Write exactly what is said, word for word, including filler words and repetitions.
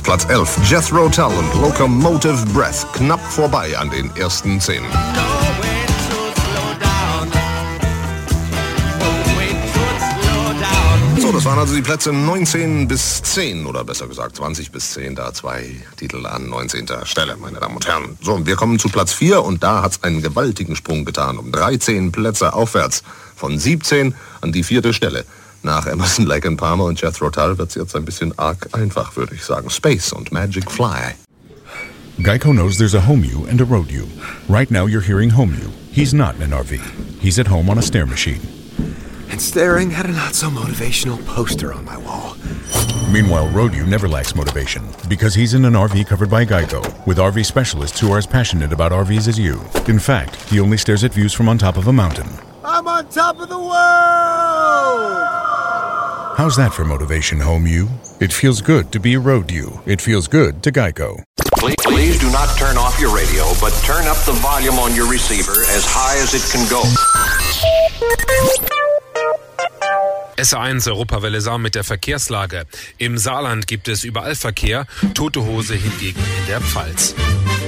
Platz elf. Jethro Tull und Locomotive Breath. Knapp vorbei an den ersten zehn. So, das waren also die Plätze neunzehn bis zehn, oder besser gesagt zwanzig bis zehn, da zwei Titel an neunzehnter Stelle, meine Damen und Herren. So, und wir kommen zu Platz vier und da hat es einen gewaltigen Sprung getan, um dreizehn Plätze aufwärts. Von siebzehn an die vierte Stelle. Nach Emerson, Lake and Palmer und Jethro Tull wird es jetzt ein bisschen arg einfach, würde ich sagen. Space und Magic Fly. Geico knows there's a home you and a road you. Right now you're hearing home you. He's not in an R V. He's at home on a stair machine. And staring at a not-so-motivational poster on my wall. Meanwhile, Road-U never lacks motivation because he's in an R V covered by Geico with R V specialists who are as passionate about R Vs as you. In fact, he only stares at views from on top of a mountain. I'm on top of the world! How's that for motivation, home you? It feels good to be Road-U. It feels good to Geico. Please, please do not turn off your radio, but turn up the volume on your receiver as high as it can go. S A eins Europawelle Saar mit der Verkehrslage. Im Saarland gibt es überall Verkehr, tote Hose hingegen in der Pfalz.